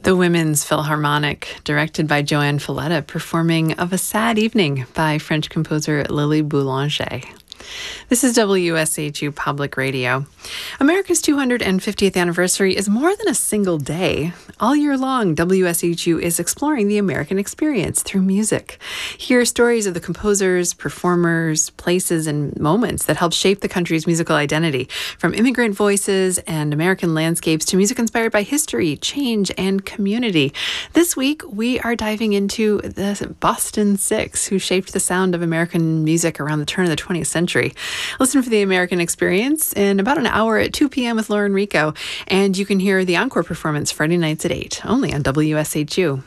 The Women's Philharmonic, directed by Joanne Falletta, performing Of a Sad Evening by French composer Lily Boulanger. This is WSHU Public Radio. America's 250th anniversary is more than a single day. All year long, WSHU is exploring the American experience through music. Hear stories of the composers, performers, places, and moments that help shape the country's musical identity, from immigrant voices and American landscapes to music inspired by history, change, and community. This week, we are diving into the Boston Six, who shaped the sound of American music around the turn of the 20th century. Listen for the American Experience in about an hour at 2 p.m. with Lauren Rico, and you can hear the encore performance Friday nights at 8, only on WSHU.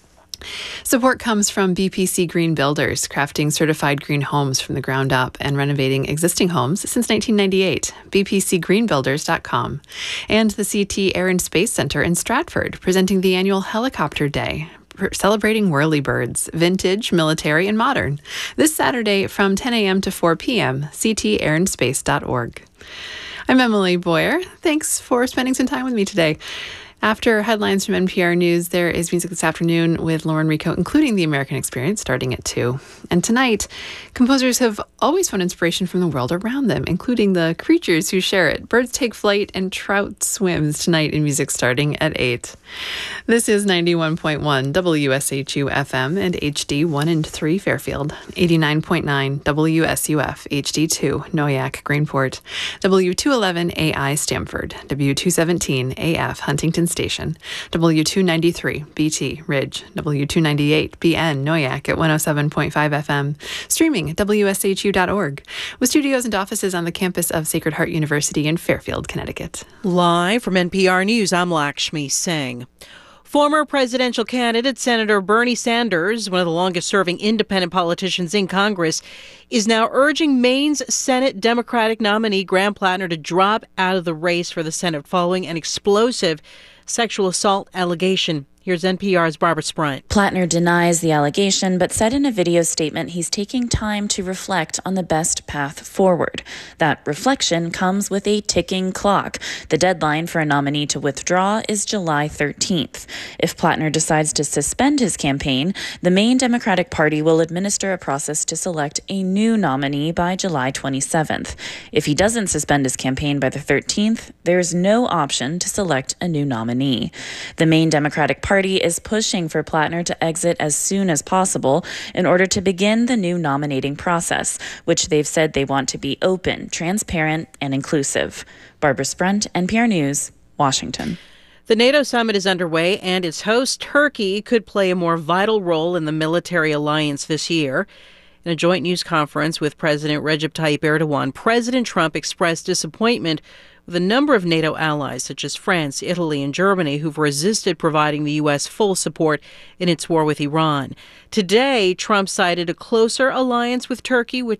Support comes from BPC Green Builders, crafting certified green homes from the ground up and renovating existing homes since 1998. BPCGreenBuilders.com. And the CT Air and Space Center in Stratford, presenting the annual Helicopter Day, celebrating whirlybirds, vintage, military, and modern. This Saturday from 10 a.m. to 4 p.m., ctarandspace.org. I'm Emily Boyer. Thanks for spending some time with me today. After headlines from NPR News, there is music this afternoon with Lauren Rico, including the American Experience, starting at 2. And tonight, composers have always found inspiration from the world around them, including the creatures who share it. Birds take flight and trout swims tonight in music starting at 8. This is 91.1 WSHU FM and HD 1 and 3 Fairfield, 89.9 WSUF HD2 Noyak Greenport, W211 AI Stamford, W217 AF Huntington Station, W293 BT Ridge, W298 BN Noyak at 107.5 FM, streaming at WSHU.org, with studios and offices on the campus of Sacred Heart University in Fairfield, Connecticut. Live from NPR News, I'm Lakshmi Singh. Former presidential candidate Senator Bernie Sanders, one of the longest-serving independent politicians in Congress, is now urging Maine's Senate Democratic nominee Graham Plattner to drop out of the race for the Senate following an explosive sexual assault allegation. Here's NPR's Barbara Sprunt. Plattner denies the allegation, but said in a video statement he's taking time to reflect on the best path forward. That reflection comes with a ticking clock. The deadline for a nominee to withdraw is July 13th. If Plattner decides to suspend his campaign, the Maine Democratic Party will administer a process to select a new nominee by July 27th. If he doesn't suspend his campaign by the 13th, there's no option to select a new nominee. The Maine Democratic Party is pushing for Plattner to exit as soon as possible in order to begin the new nominating process, which they've said they want to be open, transparent, and inclusive. Barbara Sprunt, NPR News, Washington. The NATO summit is underway, and its host, Turkey, could play a more vital role in the military alliance this year. In a joint news conference with President Recep Tayyip Erdogan, President Trump expressed disappointment with a number of NATO allies, such as France, Italy, and Germany, who've resisted providing the U.S. full support in its war with Iran. Today, Trump cited a closer alliance with Turkey, which